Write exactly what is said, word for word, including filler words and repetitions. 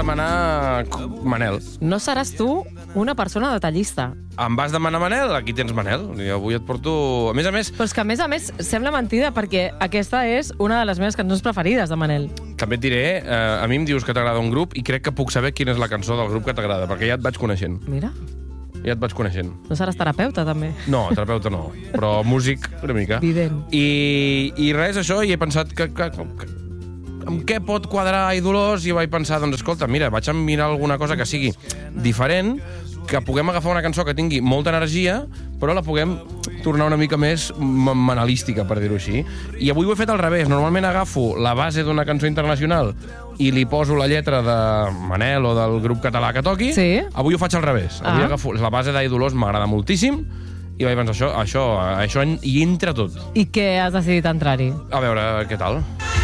demanar Manel. No seràs tu una persona detallista. Em vas demanar Manel? Aquí tens Manel. I avui et porto... A més a més... Però és que, a més a més, sembla mentida, perquè aquesta és una de les meves cançons preferides de Manel. També et diré, eh, a mi em dius que t'agrada un grup i crec que puc saber quina és la cançó del grup que t'agrada, perquè ja et vaig coneixent. Mira. Ja et vaig coneixent. No seràs terapeuta, també? No, terapeuta no, però músic una mica. Evident. I, i res, això, i he pensat que... que, que amb què pot quadrar i Dolors? I vaig pensar, doncs escolta, mira, vaig a mirar alguna cosa que sigui diferent, que puguem agafar una cançó que tingui molta energia, però la puguem tornar una mica més manalística, per dir-ho així. I avui ho he fet al revés. Normalment agafo la base d'una cançó internacional i li poso la lletra de Manel o del grup català que toqui. Sí. Avui ho faig al revés. Avui Ah. agafo la base d'Ai Dolors, m'agrada moltíssim, i vaig pensar, això, això, això hi entra tot. I què has decidit entrar-hi? A veure, què tal?